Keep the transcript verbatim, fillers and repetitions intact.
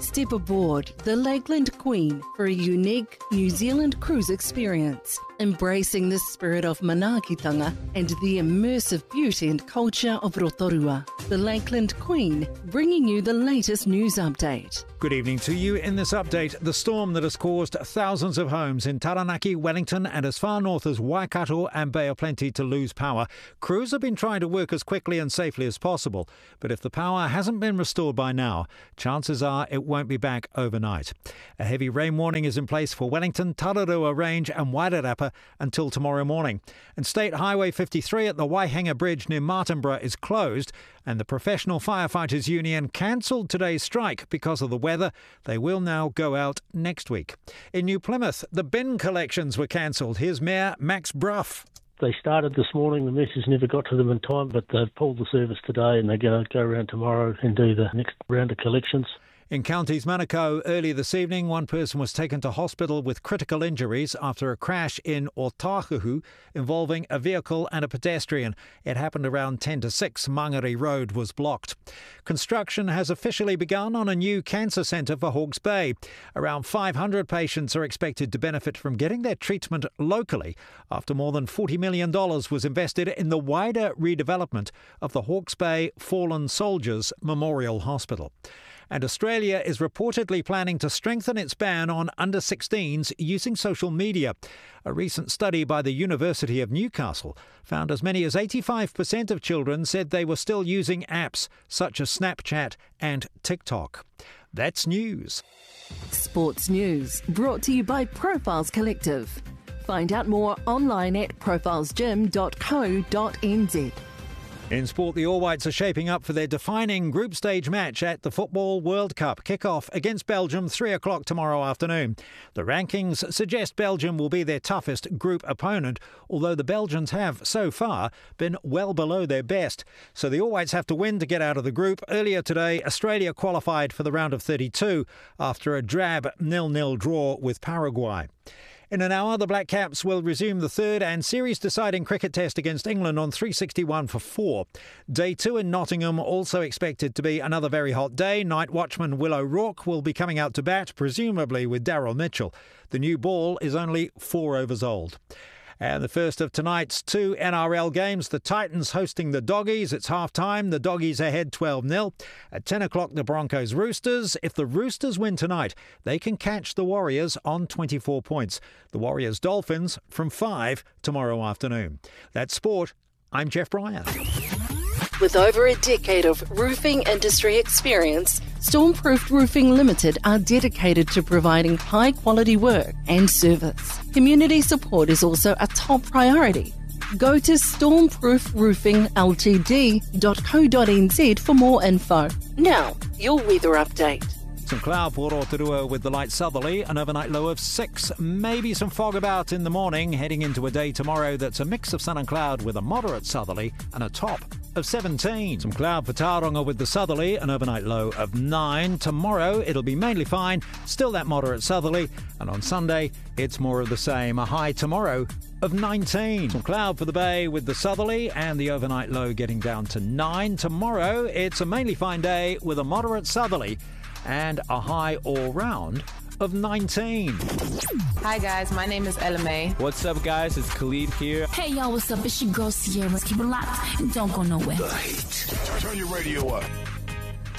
Step aboard the Lakeland Queen for a unique New Zealand cruise experience, embracing the spirit of manaakitanga and the immersive beauty and culture of Rotorua. The Lakeland Queen, bringing you the latest news update. Good evening to you. In this update, the storm that has caused thousands of homes in Taranaki, Wellington and as far north as Waikato and Bay of Plenty to lose power. Crews have been trying to work as quickly and safely as possible, but if the power hasn't been restored by now, chances are it won't be back overnight. A heavy rain warning is in place for Wellington, Tararua Range and Wairarapa until tomorrow morning. And State Highway fifty-three at the Waihanga Bridge near Martinborough is closed, and the Professional Firefighters Union cancelled today's strike because of the weather. They will now go out next week. In New Plymouth, the bin collections were cancelled. Here's Mayor Max Bruff. They started this morning, the message never got to them in time, but they've pulled the service today and they're going to go around tomorrow and do the next round of collections. In Counties Manukau, early this evening, one person was taken to hospital with critical injuries after a crash in Otahuhu involving a vehicle and a pedestrian. It happened around ten to six. Mangere Road was blocked. Construction has officially begun on a new cancer centre for Hawke's Bay. Around five hundred patients are expected to benefit from getting their treatment locally after more than forty million dollars was invested in the wider redevelopment of the Hawke's Bay Fallen Soldiers Memorial Hospital. And Australia is reportedly planning to strengthen its ban on under sixteens using social media. A recent study by the University of Newcastle found as many as eighty-five percent of children said they were still using apps such as Snapchat and TikTok. That's news. Sports news brought to you by Profiles Collective. Find out more online at profiles gym dot co dot n z. In sport, the All Whites are shaping up for their defining group stage match at the Football World Cup. Kick-off against Belgium, three o'clock tomorrow afternoon. The rankings suggest Belgium will be their toughest group opponent, although the Belgians have, so far, been well below their best. So the All Whites have to win to get out of the group. Earlier today, Australia qualified for the round of thirty-two after a drab nil-nil draw with Paraguay. In an hour, the Black Caps will resume the third and series-deciding cricket test against England on three sixty-one for four. Day two in Nottingham also expected to be another very hot day. Night watchman Will O'Rourke will be coming out to bat, presumably with Daryl Mitchell. The new ball is only four overs old. And the first of tonight's two N R L games, the Titans hosting the Doggies. It's half-time. The Doggies ahead twelve nil. At ten o'clock, the Broncos Roosters. If the Roosters win tonight, they can catch the Warriors on twenty-four points. The Warriors Dolphins from five tomorrow afternoon. That's sport. I'm Jeff Bryan. With over a decade of roofing industry experience, Stormproof Roofing Limited are dedicated to providing high-quality work and service. Community support is also a top priority. Go to stormproof roofing l t d dot co dot n z for more info. Now, your weather update. Some cloud for Rotorua with the light southerly, an overnight low of six. Maybe some fog about in the morning, heading into a day tomorrow that's a mix of sun and cloud with a moderate southerly and a top of seventeen. Some cloud for Tauranga with the southerly, an overnight low of nine. Tomorrow it'll be mainly fine, still that moderate southerly, and on Sunday it's more of the same, a high tomorrow of nineteen. Some cloud for the bay with the southerly and the overnight low getting down to nine. Tomorrow it's a mainly fine day with a moderate southerly and a high all round of nineteen. Hi guys, my name is Ella May. What's up guys, it's Khalid here. Hey y'all, what's up? It's your girl Sierra. Keep it locked and don't go nowhere. The Heat. Turn your radio up.